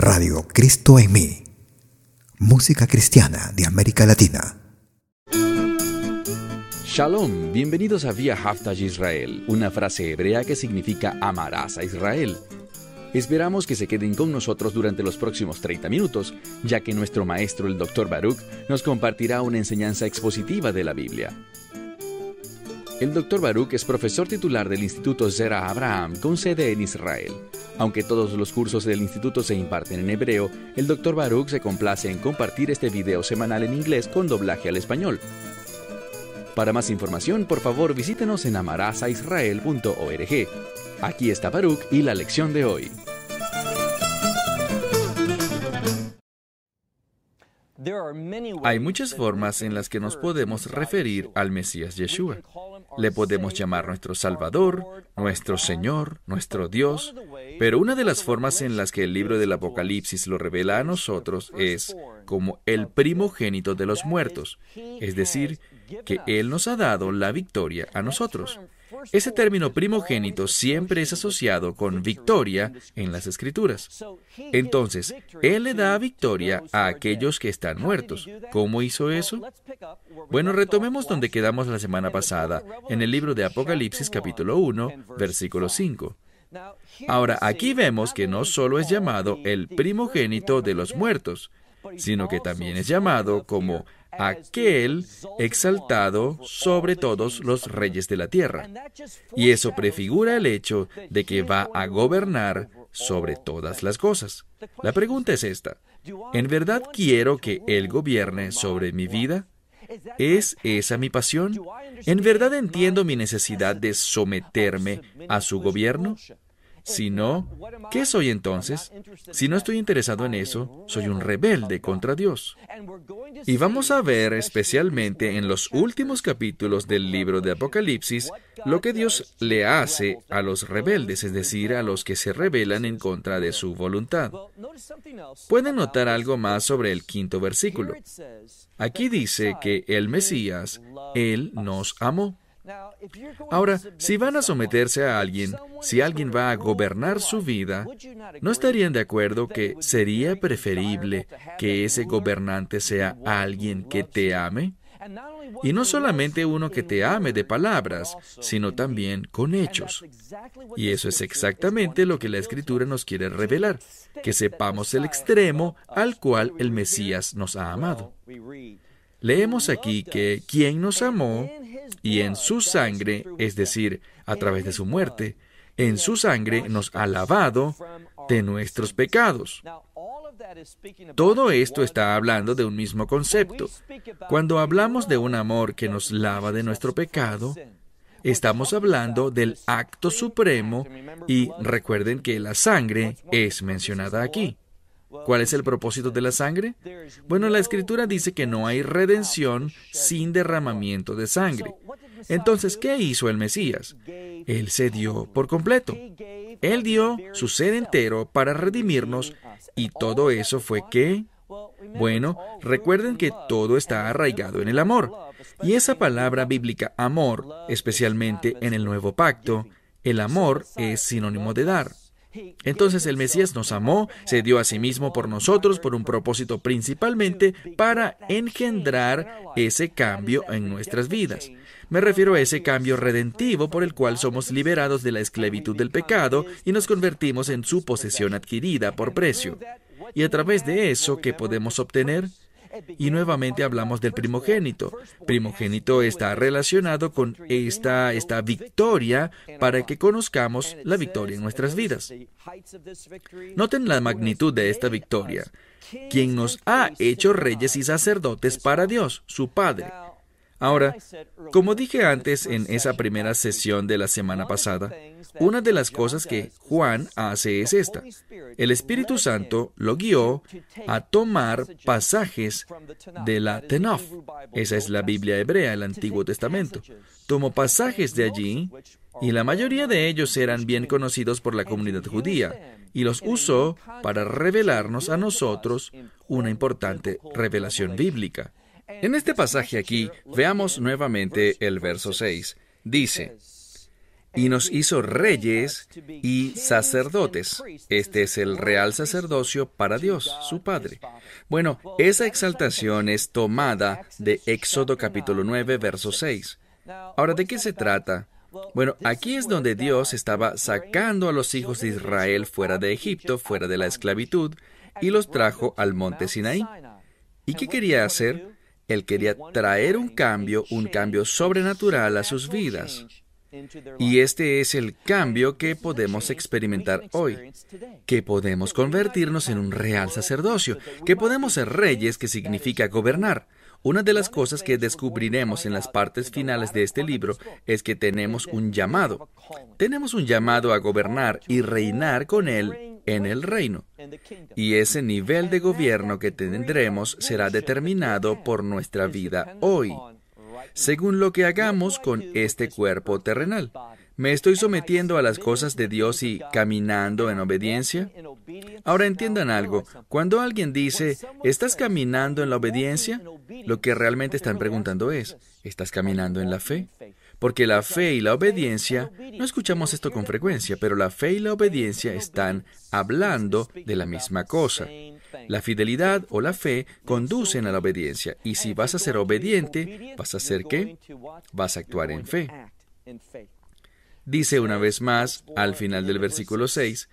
Radio Cristo en mí. Música cristiana de América Latina. Shalom, bienvenidos a Via Haftaj Israel, una frase hebrea que significa amarás a Israel. Esperamos que se queden con nosotros durante los próximos 30 minutos, ya que nuestro maestro, el Dr. Baruch, nos compartirá una enseñanza expositiva de la Biblia. El Dr. Baruch es profesor titular del Instituto Zera Abraham, con sede en Israel. Aunque todos los cursos del instituto se imparten en hebreo, el Dr. Baruch se complace en compartir este video semanal en inglés con doblaje al español. Para más información, por favor, visítenos en amarazaisrael.org. Aquí está Baruch y la lección de hoy. Hay muchas formas en las que nos podemos referir al Mesías Yeshua. Le podemos llamar nuestro Salvador, nuestro Señor, nuestro Dios, pero una de las formas en las que el libro del Apocalipsis lo revela a nosotros es como el primogénito de los muertos, es decir, que Él nos ha dado la victoria a nosotros. Ese término primogénito siempre es asociado con victoria en las Escrituras. Entonces, Él le da victoria a aquellos que están muertos. ¿Cómo hizo eso? Bueno, retomemos donde quedamos la semana pasada, en el libro de Apocalipsis capítulo 1, versículo 5. Ahora, aquí vemos que no solo es llamado el primogénito de los muertos, sino que también es llamado como aquel exaltado sobre todos los reyes de la tierra. Y eso prefigura el hecho de que va a gobernar sobre todas las cosas. La pregunta es esta: ¿en verdad quiero que Él gobierne sobre mi vida? ¿Es esa mi pasión? ¿En verdad entiendo mi necesidad de someterme a su gobierno? Si no, ¿qué soy entonces? Si no estoy interesado en eso, soy un rebelde contra Dios. Y vamos a ver especialmente en los últimos capítulos del libro de Apocalipsis lo que Dios le hace a los rebeldes, es decir, a los que se rebelan en contra de su voluntad. Pueden notar algo más sobre el 5º versículo. Aquí dice que el Mesías, Él nos amó. Ahora, si van a someterse a alguien, si alguien va a gobernar su vida, ¿no estarían de acuerdo que sería preferible que ese gobernante sea alguien que te ame? Y no solamente uno que te ame de palabras, sino también con hechos. Y eso es exactamente lo que la Escritura nos quiere revelar, que sepamos el extremo al cual el Mesías nos ha amado. Leemos aquí que quien nos amó, y en su sangre, es decir, a través de su muerte, en su sangre nos ha lavado de nuestros pecados. Todo esto está hablando de un mismo concepto. Cuando hablamos de un amor que nos lava de nuestro pecado, estamos hablando del acto supremo, y recuerden que la sangre es mencionada aquí. ¿Cuál es el propósito de la sangre? Bueno, la Escritura dice que no hay redención sin derramamiento de sangre. Entonces, ¿qué hizo el Mesías? Él se dio por completo. Él dio su ser entero para redimirnos, y todo eso fue ¿qué? Bueno, recuerden que todo está arraigado en el amor. Y esa palabra bíblica amor, especialmente en el Nuevo Pacto, el amor es sinónimo de dar. Entonces el Mesías nos amó, se dio a sí mismo por nosotros por un propósito principalmente para engendrar ese cambio en nuestras vidas. Me refiero a ese cambio redentivo por el cual somos liberados de la esclavitud del pecado y nos convertimos en su posesión adquirida por precio. Y a través de eso, ¿qué podemos obtener? Y nuevamente hablamos del primogénito. Primogénito está relacionado con esta victoria para que conozcamos la victoria en nuestras vidas. Noten la magnitud de esta victoria. Quien nos ha hecho reyes y sacerdotes para Dios, su Padre. Ahora, como dije antes en esa primera sesión de la semana pasada, una de las cosas que Juan hace es esta. El Espíritu Santo lo guió a tomar pasajes de la Tanaj. Esa es la Biblia hebrea, el Antiguo Testamento. Tomó pasajes de allí, y la mayoría de ellos eran bien conocidos por la comunidad judía, y los usó para revelarnos a nosotros una importante revelación bíblica. En este pasaje aquí, veamos nuevamente el verso 6. Dice: y nos hizo reyes y sacerdotes. Este es el real sacerdocio para Dios, su Padre. Bueno, esa exaltación es tomada de Éxodo capítulo 9, verso 6. Ahora, ¿de qué se trata? Bueno, aquí es donde Dios estaba sacando a los hijos de Israel fuera de Egipto, fuera de la esclavitud, y los trajo al monte Sinaí. ¿Y qué quería hacer? Él quería traer un cambio sobrenatural a sus vidas. Y este es el cambio que podemos experimentar hoy, que podemos convertirnos en un real sacerdocio, que podemos ser reyes, que significa gobernar. Una de las cosas que descubriremos en las partes finales de este libro es que tenemos un llamado. Tenemos un llamado a gobernar y reinar con Él en el reino. Y ese nivel de gobierno que tendremos será determinado por nuestra vida hoy, según lo que hagamos con este cuerpo terrenal. ¿Me estoy sometiendo a las cosas de Dios y caminando en obediencia? Ahora entiendan algo. Cuando alguien dice, ¿estás caminando en la obediencia? Lo que realmente están preguntando es, ¿estás caminando en la fe? Porque la fe y la obediencia, no escuchamos esto con frecuencia, pero la fe y la obediencia están hablando de la misma cosa. La fidelidad o la fe conducen a la obediencia. Y si vas a ser obediente, ¿vas a hacer qué? Vas a actuar en fe. Dice una vez más, al final del versículo 6,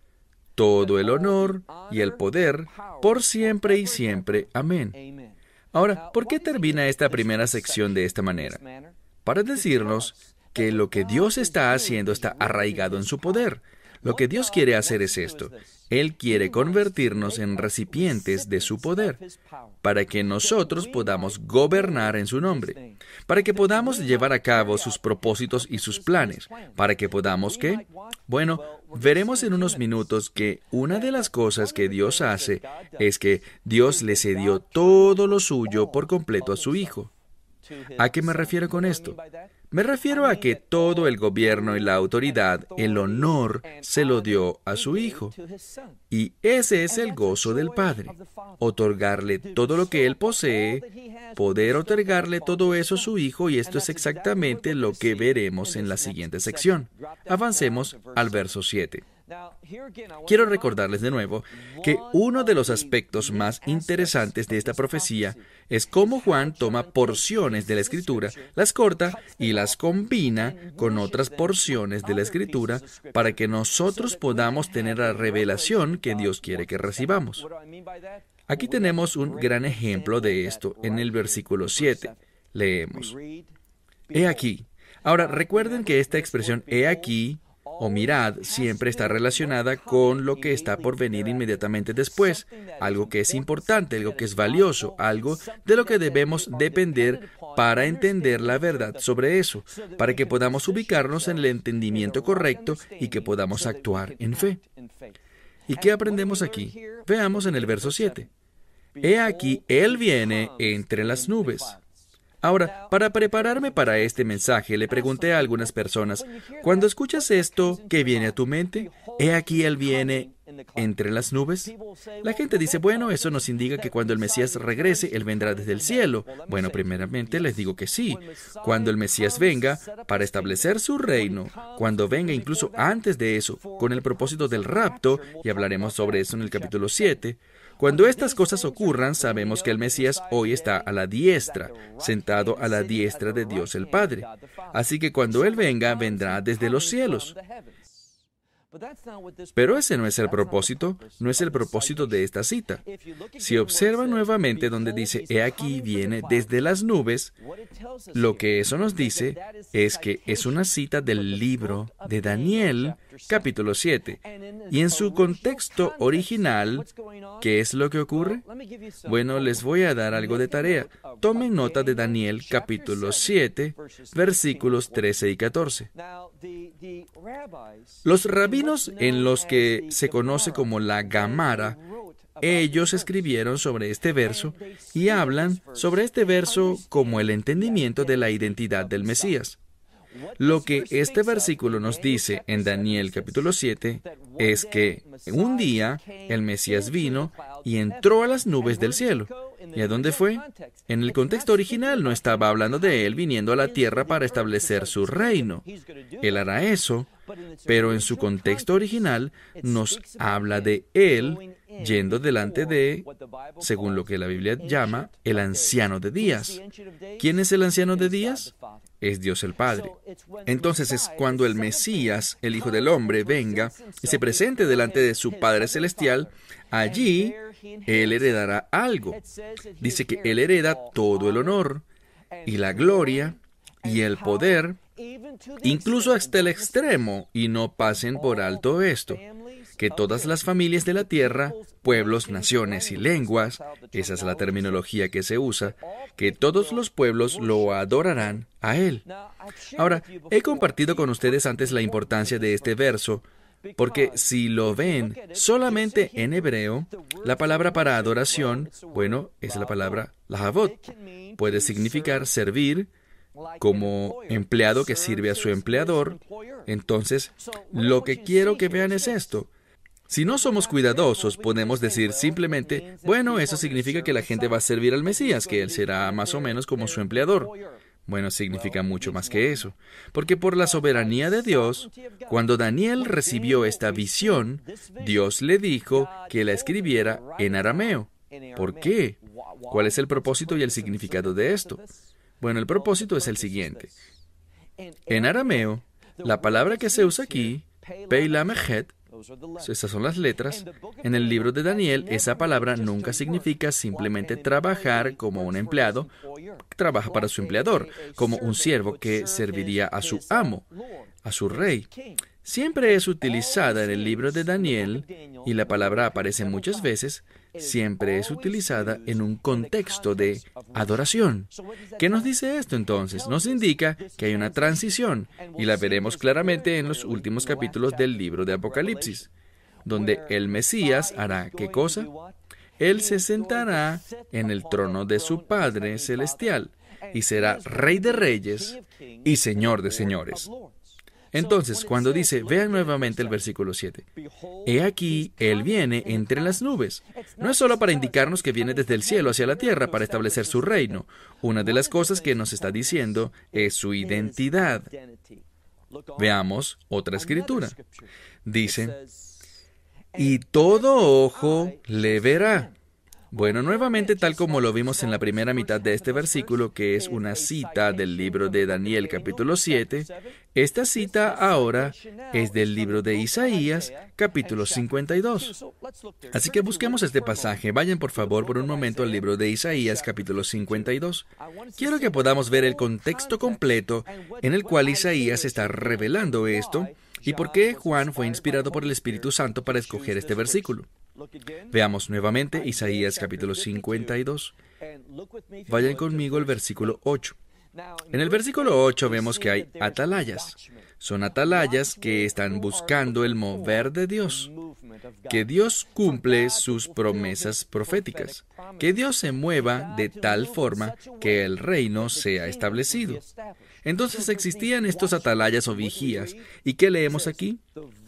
todo el honor y el poder por siempre y siempre. Amén. Ahora, ¿por qué termina esta primera sección de esta manera? Para decirnos que lo que Dios está haciendo está arraigado en su poder. Lo que Dios quiere hacer es esto. Él quiere convertirnos en recipientes de su poder, para que nosotros podamos gobernar en su nombre, para que podamos llevar a cabo sus propósitos y sus planes, para que podamos, ¿qué? Bueno, veremos en unos minutos que una de las cosas que Dios hace es que Dios le cedió todo lo suyo por completo a su Hijo. ¿A qué me refiero con esto? Me refiero a que todo el gobierno y la autoridad, el honor, se lo dio a su Hijo. Y ese es el gozo del Padre. Otorgarle todo lo que Él posee, poder otorgarle todo eso a su Hijo, y esto es exactamente lo que veremos en la siguiente sección. Avancemos al verso 7. Quiero recordarles de nuevo que uno de los aspectos más interesantes de esta profecía es cómo Juan toma porciones de la Escritura, las corta y las combina con otras porciones de la Escritura para que nosotros podamos tener la revelación que Dios quiere que recibamos. Aquí tenemos un gran ejemplo de esto en el versículo 7. Leemos: He aquí. Ahora, recuerden que esta expresión he aquí o mirad siempre está relacionada con lo que está por venir inmediatamente después, algo que es importante, algo que es valioso, algo de lo que debemos depender para entender la verdad sobre eso, para que podamos ubicarnos en el entendimiento correcto y que podamos actuar en fe. ¿Y qué aprendemos aquí? Veamos en el verso 7. He aquí, Él viene entre las nubes. Ahora, para prepararme para este mensaje, le pregunté a algunas personas, cuando escuchas esto, ¿qué viene a tu mente? ¿He aquí Él viene entre las nubes? La gente dice, bueno, eso nos indica que cuando el Mesías regrese, Él vendrá desde el cielo. Bueno, primeramente les digo que sí. Cuando el Mesías venga para establecer su reino, cuando venga incluso antes de eso, con el propósito del rapto, y hablaremos sobre eso en el capítulo 7, cuando estas cosas ocurran, sabemos que el Mesías hoy está a la diestra, sentado a la diestra de Dios el Padre. Así que cuando Él venga, vendrá desde los cielos. Pero ese no es el propósito, no es el propósito de esta cita. Si observan nuevamente donde dice, he aquí viene desde las nubes, lo que eso nos dice es que es una cita del libro de Daniel, capítulo 7. Y en su contexto original, ¿qué es lo que ocurre? Bueno, les voy a dar algo de tarea. Tomen nota de Daniel, capítulo 7, versículos 13 y 14. Los rabinos en los que se conoce como la Gamara, ellos escribieron sobre este verso y hablan sobre este verso como el entendimiento de la identidad del Mesías. Lo que este versículo nos dice en Daniel capítulo 7 es que un día el Mesías vino y entró a las nubes del cielo. ¿Y a dónde fue? En el contexto original no estaba hablando de Él viniendo a la tierra para establecer su reino. Él hará eso, pero en su contexto original nos habla de Él yendo delante de, según lo que la Biblia llama, el anciano de días. ¿Quién es el anciano de días? Es Dios el Padre. Entonces es cuando el Mesías, el Hijo del Hombre, venga y se presente delante de su Padre Celestial. Allí Él heredará algo. Dice que Él hereda todo el honor y la gloria y el poder, incluso hasta el extremo, y no pasen por alto esto, que todas las familias de la tierra, pueblos, naciones y lenguas, esa es la terminología que se usa, que todos los pueblos lo adorarán a Él. Ahora, he compartido con ustedes antes la importancia de este verso, porque si lo ven solamente en hebreo, la palabra para adoración, bueno, es la palabra lahavot. Puede significar servir, como empleado que sirve a su empleador. Entonces, lo que quiero que vean es esto. Si no somos cuidadosos, podemos decir simplemente, bueno, eso significa que la gente va a servir al Mesías, que Él será más o menos como su empleador. Bueno, significa mucho más que eso, porque por la soberanía de Dios, cuando Daniel recibió esta visión, Dios le dijo que la escribiera en arameo. ¿Por qué? ¿Cuál es el propósito y el significado de esto? Bueno, el propósito es el siguiente. En arameo, la palabra que se usa aquí, Pei Lamed, esas son las letras. En el libro de Daniel, esa palabra nunca significa simplemente trabajar como un empleado, trabaja para su empleador, como un siervo que serviría a su amo, a su rey. Siempre es utilizada en el libro de Daniel, y la palabra aparece muchas veces, siempre es utilizada en un contexto de adoración. ¿Qué nos dice esto entonces? Nos indica que hay una transición, y la veremos claramente en los últimos capítulos del libro de Apocalipsis, donde el Mesías hará ¿qué cosa? Él se sentará en el trono de su Padre Celestial, y será Rey de Reyes y Señor de Señores. Entonces, cuando dice, vean nuevamente el versículo 7, he aquí, Él viene entre las nubes. No es solo para indicarnos que viene desde el cielo hacia la tierra para establecer su reino. Una de las cosas que nos está diciendo es su identidad. Veamos otra escritura. Dice, y todo ojo le verá. Bueno, nuevamente, tal como lo vimos en la primera mitad de este versículo, que es una cita del libro de Daniel capítulo 7, esta cita ahora es del libro de Isaías capítulo 52. Así que busquemos este pasaje. Vayan por favor por un momento al libro de Isaías capítulo 52. Quiero que podamos ver el contexto completo en el cual Isaías está revelando esto y por qué Juan fue inspirado por el Espíritu Santo para escoger este versículo. Veamos nuevamente Isaías capítulo 52. Vayan conmigo al versículo 8. En el versículo 8 vemos que hay atalayas. Son atalayas que están buscando el mover de Dios. Que Dios cumple sus promesas proféticas. Que Dios se mueva de tal forma que el reino sea establecido. Entonces existían estos atalayas o vigías. ¿Y qué leemos aquí?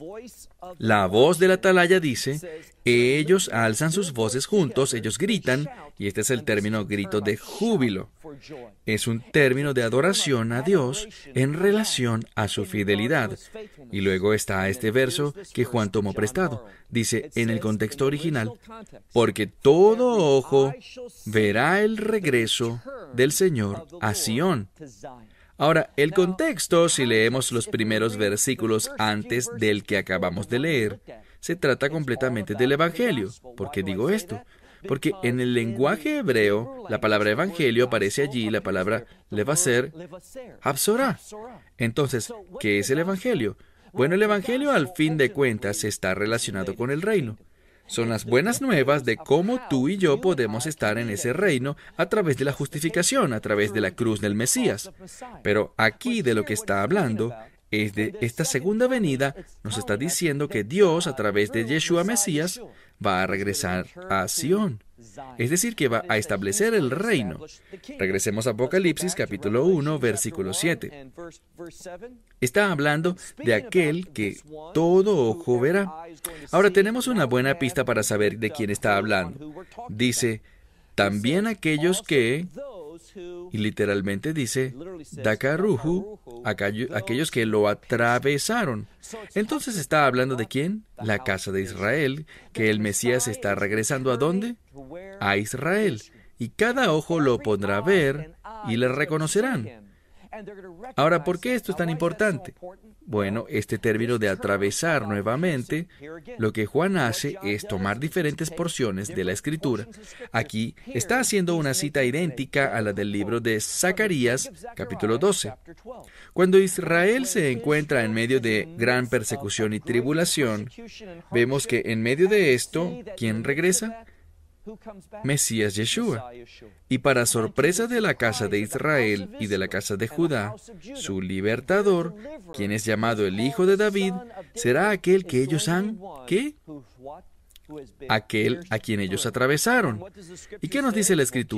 La voz del atalaya dice, ellos alzan sus voces juntos, ellos gritan, y este es el término grito de júbilo. Es un término de adoración a Dios en relación a su fidelidad. Y luego está este verso que Juan tomó prestado. Dice en el contexto original, porque todo ojo verá el regreso del Señor a Sión. Ahora, el contexto, si leemos los primeros versículos antes del que acabamos de leer, se trata completamente del Evangelio. ¿Por qué digo esto? Porque en el lenguaje hebreo, la palabra evangelio aparece allí, la palabra levaser, habsorá. Entonces, ¿qué es el Evangelio? Bueno, el Evangelio al fin de cuentas está relacionado con el reino. Son las buenas nuevas de cómo tú y yo podemos estar en ese reino a través de la justificación, a través de la cruz del Mesías. Pero aquí de lo que está hablando es de esta segunda venida, nos está diciendo que Dios, a través de Yeshua Mesías, va a regresar a Sión. Es decir, que va a establecer el reino. Regresemos a Apocalipsis capítulo 1, versículo 7. Está hablando de aquel que todo ojo verá. Ahora tenemos una buena pista para saber de quién está hablando. Dice, también aquellos que, y literalmente dice, Dakaruhu, aquellos que lo atravesaron. Entonces está hablando de quién? La casa de Israel, que el Mesías está regresando ¿a dónde? A Israel. Y cada ojo lo podrá ver y le reconocerán. Ahora, ¿por qué esto es tan importante? Bueno, este término de atravesar nuevamente, lo que Juan hace es tomar diferentes porciones de la Escritura. Aquí está haciendo una cita idéntica a la del libro de Zacarías, capítulo 12. Cuando Israel se encuentra en medio de gran persecución y tribulación, vemos que en medio de esto, ¿quién regresa? Mesías Yeshua. Y para sorpresa de la casa de Israel y de la casa de Judá, su libertador, quien es llamado el Hijo de David, será aquel que ellos han, ¿qué? Aquel a quien ellos atravesaron. ¿Y qué nos dice la Escritura?